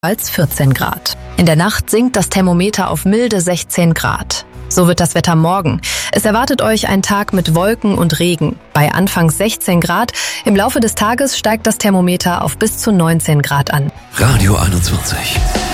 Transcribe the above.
als 14 Grad. In der Nacht sinkt das Thermometer auf milde 16 Grad. So wird das Wetter morgen. Es erwartet euch ein Tag mit Wolken und Regen. Bei anfangs 16 Grad. Im Laufe des Tages steigt das Thermometer auf bis zu 19 Grad an. Radio 21.